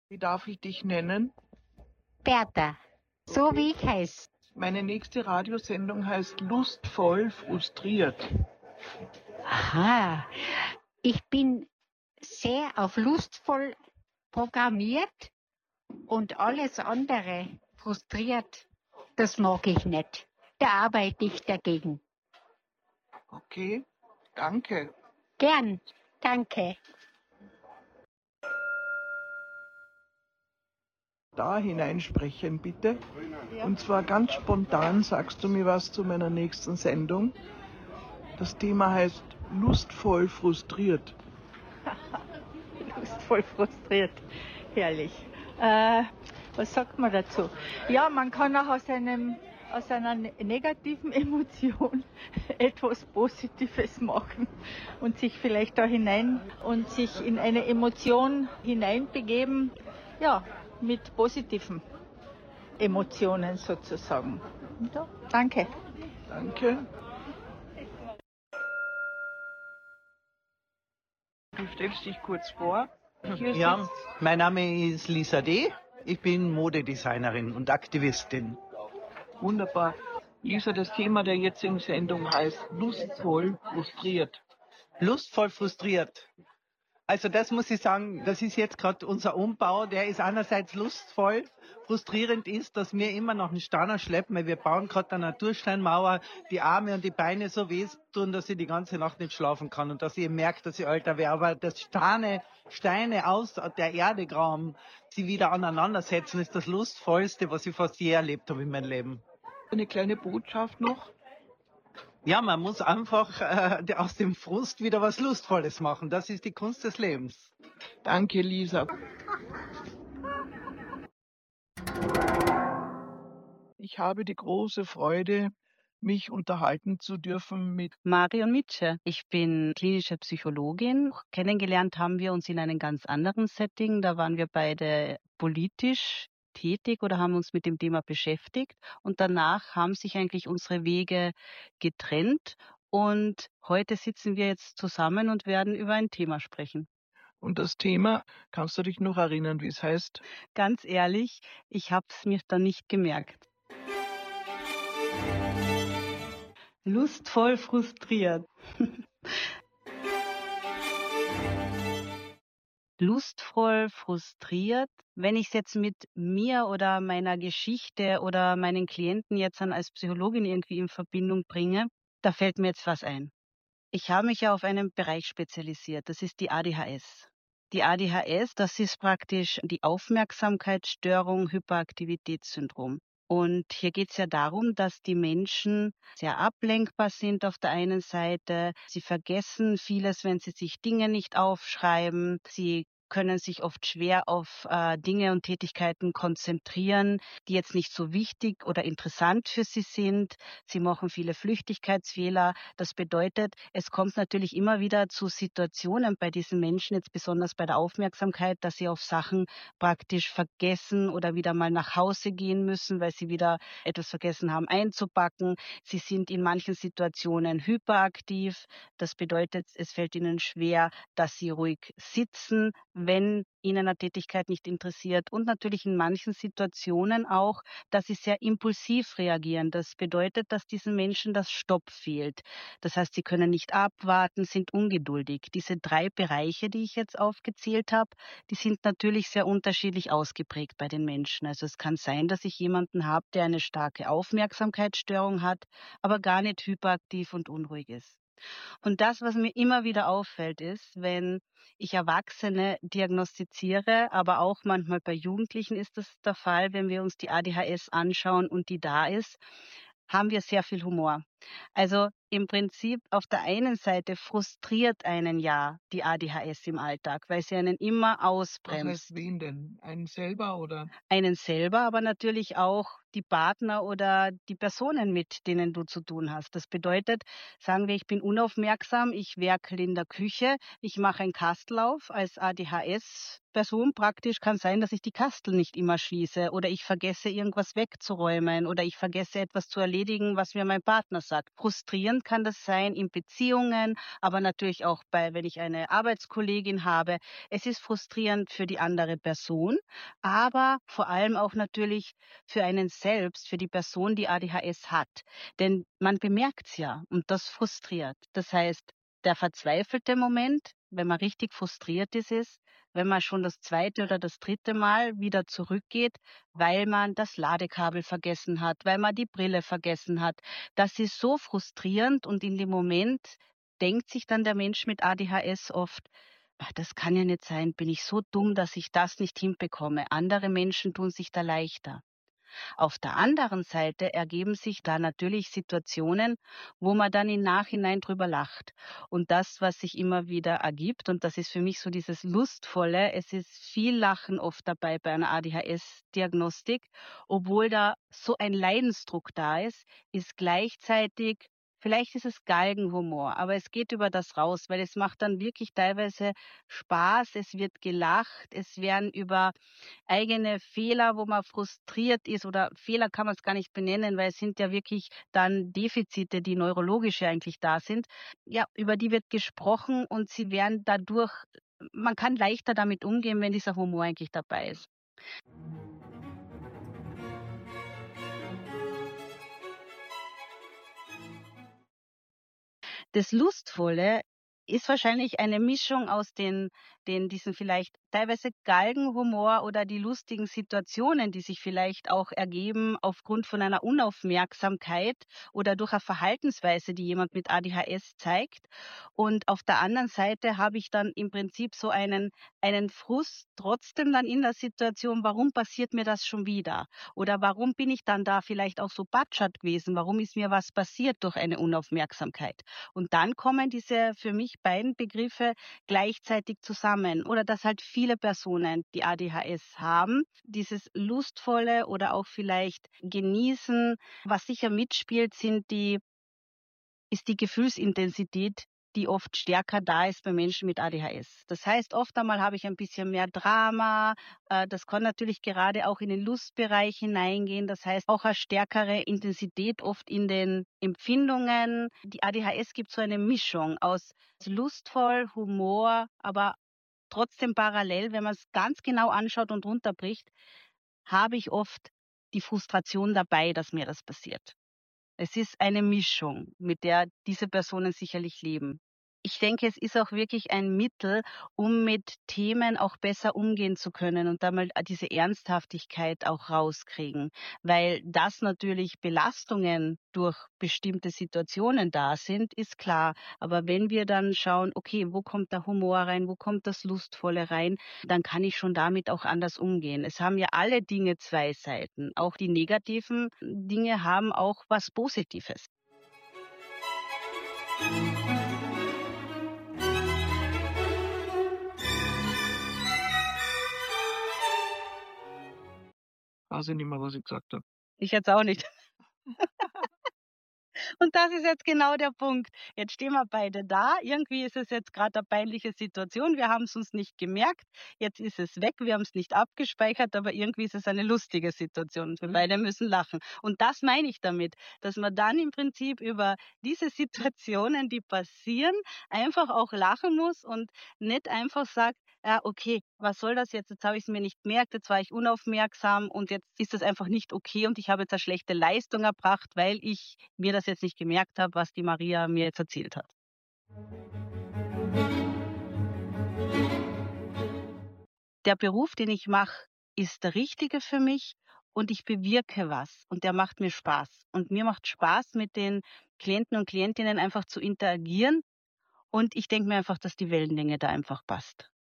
Wie darf ich dich nennen? Bertha, so wie ich heiße. Meine nächste Radiosendung heißt Lustvoll frustriert. Aha, ich bin sehr auf lustvoll programmiert und alles andere frustriert. Das mag ich nicht. Da arbeite ich dagegen. Okay, danke. Gern, danke. Da hineinsprechen, bitte. Ja. Und zwar ganz spontan sagst du mir was zu meiner nächsten Sendung. Das Thema heißt Lustvoll frustriert. Lustvoll frustriert. Herrlich. Was sagt man dazu? Ja, man kann auch aus einer negativen Emotion etwas Positives machen und sich vielleicht da hinein und sich in eine Emotion hineinbegeben, ja, mit positiven Emotionen sozusagen. Ja, danke. Danke. Du stellst dich kurz vor. Hier Ja, sitzt mein Name ist Lisa D. Ich bin Modedesignerin und Aktivistin. wunderbar. Lisa, das Thema der jetzigen Sendung heißt Lustvoll frustriert. Lustvoll frustriert. Also das muss ich sagen, das ist jetzt gerade unser Umbau. Der ist einerseits lustvoll. Frustrierend ist, dass wir immer noch einen Steiner schleppen, weil wir bauen gerade eine Natursteinmauer, die Arme und die Beine so weh tun, dass ich die ganze Nacht nicht schlafen kann und dass ich merke, dass ich älter werde. Aber das Steine aus der Erde graben, sie wieder aneinandersetzen, ist das Lustvollste, was ich fast je erlebt habe in meinem Leben. Eine kleine Botschaft noch. Ja, man muss einfach aus dem Frust wieder was Lustvolles machen. Das ist die Kunst des Lebens. Danke, Lisa. Ich habe die große Freude, mich unterhalten zu dürfen mit Marion Mitsche. Ich bin klinische Psychologin. Kennengelernt haben wir uns in einem ganz anderen Setting. Da waren wir beide politisch tätig oder haben uns mit dem Thema beschäftigt. Und danach haben sich eigentlich unsere Wege getrennt. Und heute sitzen wir jetzt zusammen und werden über ein Thema sprechen. und das Thema, kannst du dich noch erinnern, wie es heißt? Ganz ehrlich, ich habe es mir dann nicht gemerkt. Lustvoll frustriert. Lustvoll frustriert. Wenn ich es jetzt mit mir oder meiner Geschichte oder meinen Klienten jetzt dann als Psychologin irgendwie in Verbindung bringe, da fällt mir jetzt was ein. Ich habe mich ja auf einen Bereich spezialisiert. Das ist die ADHS. Die ADHS, das ist praktisch die Aufmerksamkeitsstörung, Hyperaktivitätssyndrom. Und hier geht es ja darum, dass die Menschen sehr ablenkbar sind auf der einen Seite. Sie vergessen vieles, wenn sie sich Dinge nicht aufschreiben. Sie können sich oft schwer auf Dinge und Tätigkeiten konzentrieren, die jetzt nicht so wichtig oder interessant für sie sind. Sie machen viele Flüchtigkeitsfehler. Das bedeutet, es kommt natürlich immer wieder zu Situationen bei diesen Menschen, jetzt besonders bei der Aufmerksamkeit, dass sie auf Sachen praktisch vergessen oder wieder mal nach Hause gehen müssen, weil sie wieder etwas vergessen haben einzupacken. Sie sind in manchen Situationen hyperaktiv. Das bedeutet, es fällt ihnen schwer, dass sie ruhig sitzen, wenn ihnen eine Tätigkeit nicht interessiert. Und natürlich in manchen Situationen auch, dass sie sehr impulsiv reagieren. Das bedeutet, dass diesen Menschen das Stopp fehlt. Das heißt, sie können nicht abwarten, sind ungeduldig. Diese 3 Bereiche, die ich jetzt aufgezählt habe, die sind natürlich sehr unterschiedlich ausgeprägt bei den Menschen. Also es kann sein, dass ich jemanden habe, der eine starke Aufmerksamkeitsstörung hat, aber gar nicht hyperaktiv und unruhig ist. Und das, was mir immer wieder auffällt, ist, wenn ich Erwachsene diagnostiziere, aber auch manchmal bei Jugendlichen ist das der Fall, wenn wir uns die ADHS anschauen und die da ist, haben wir sehr viel Humor. Also im Prinzip auf der einen Seite frustriert einen ja die ADHS im Alltag, weil sie einen immer Was ausbremst. heißt wen denn? Einen selber oder? Einen selber, aber natürlich auch die Partner oder die Personen, mit denen du zu tun hast. Das bedeutet, sagen wir, ich bin unaufmerksam, ich werkel in der Küche, ich mache einen Kastel auf. Als ADHS-Person praktisch kann sein, dass ich die Kastel nicht immer schließe oder ich vergesse irgendwas wegzuräumen oder ich vergesse etwas zu erledigen, was mir mein Partner sagt. Frustrierend kann das sein in Beziehungen, aber natürlich auch wenn ich eine Arbeitskollegin habe. Es ist frustrierend für die andere Person, aber vor allem auch natürlich für einen selbst, für die Person, die ADHS hat. Denn man bemerkt es ja und das frustriert. Das heißt, der verzweifelte Moment, wenn man richtig frustriert ist, wenn man schon das zweite oder das dritte Mal wieder zurückgeht, weil man das Ladekabel vergessen hat, weil man die Brille vergessen hat. Das ist so frustrierend und in dem Moment denkt sich dann der Mensch mit ADHS oft, "Ach, das kann ja nicht sein, bin ich so dumm, dass ich das nicht hinbekomme. Andere Menschen tun sich da leichter." Auf der anderen Seite ergeben sich da natürlich Situationen, wo man dann im Nachhinein drüber lacht. Und das, was sich immer wieder ergibt, und das ist für mich so dieses Lustvolle, es ist viel Lachen oft dabei bei einer ADHS-Diagnostik, obwohl da so ein Leidensdruck da ist gleichzeitig, vielleicht ist es Galgenhumor, aber es geht über das raus, weil es macht dann wirklich teilweise Spaß, es wird gelacht, es werden über eigene Fehler, wo man frustriert ist, oder Fehler kann man es gar nicht benennen, weil es sind ja wirklich dann Defizite, die neurologisch ja eigentlich da sind. Ja, über die wird gesprochen und sie werden dadurch, man kann leichter damit umgehen, wenn dieser Humor eigentlich dabei ist. Das Lustvolle ist wahrscheinlich eine Mischung aus diesen vielleicht teilweise Galgenhumor oder die lustigen Situationen, die sich vielleicht auch ergeben aufgrund von einer Unaufmerksamkeit oder durch eine Verhaltensweise, die jemand mit ADHS zeigt. Und auf der anderen Seite habe ich dann im Prinzip so einen Frust trotzdem dann in der Situation, warum passiert mir das schon wieder? Oder warum bin ich dann da vielleicht auch so batschert gewesen? Warum ist mir was passiert durch eine Unaufmerksamkeit? Und dann kommen diese für mich beiden Begriffe gleichzeitig zusammen. Oder dass halt viele Personen, die ADHS haben, dieses Lustvolle oder auch vielleicht Genießen, was sicher mitspielt, ist die Gefühlsintensität, die oft stärker da ist bei Menschen mit ADHS. Das heißt, oft einmal habe ich ein bisschen mehr Drama. Das kann natürlich gerade auch in den Lustbereich hineingehen. Das heißt, auch eine stärkere Intensität oft in den Empfindungen. Die ADHS gibt so eine Mischung aus lustvoll, Humor, aber trotzdem parallel, wenn man es ganz genau anschaut und runterbricht, habe ich oft die Frustration dabei, dass mir das passiert. Es ist eine Mischung, mit der diese Personen sicherlich leben. Ich denke, es ist auch wirklich ein Mittel, um mit Themen auch besser umgehen zu können und da mal diese Ernsthaftigkeit auch rauskriegen, weil das natürlich Belastungen durch bestimmte Situationen da sind, ist klar. Aber wenn wir dann schauen, okay, wo kommt der Humor rein, wo kommt das Lustvolle rein, dann kann ich schon damit auch anders umgehen. Es haben ja alle Dinge zwei Seiten. Auch die negativen Dinge haben auch was Positives. Weiß ich nicht mehr, was ich gesagt habe. Ich jetzt auch nicht. Und das ist jetzt genau der Punkt. Jetzt stehen wir beide da. Irgendwie ist es jetzt gerade eine peinliche Situation. Wir haben es uns nicht gemerkt. Jetzt ist es weg. Wir haben es nicht abgespeichert, aber irgendwie ist es eine lustige Situation. Wir beide müssen lachen. Und das meine ich damit, dass man dann im Prinzip über diese Situationen, die passieren, einfach auch lachen muss und nicht einfach sagt, ja, okay, was soll das jetzt? Jetzt habe ich es mir nicht gemerkt, jetzt war ich unaufmerksam und jetzt ist das einfach nicht okay und ich habe jetzt eine schlechte Leistung erbracht, weil ich mir das jetzt nicht gemerkt habe, was die Maria mir jetzt erzählt hat. Der Beruf, den ich mache, ist der richtige für mich und ich bewirke was und der macht mir Spaß. Und mir macht Spaß, mit den Klienten und Klientinnen einfach zu interagieren und ich denke mir einfach, dass die Wellenlänge da einfach passt.